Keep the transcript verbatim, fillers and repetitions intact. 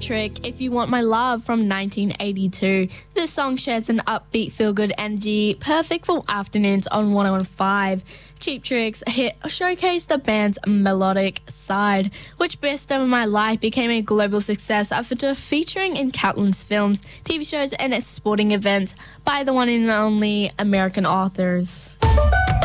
Trick, If You Want My Love from nineteen eighty-two. This song shares an upbeat, feel-good energy, perfect for afternoons on one oh one point five. Cheap Trick's hit showcased the band's melodic side, which Best of My Life became a global success after featuring in countless films, T V shows, and sporting events by the one and only American authors.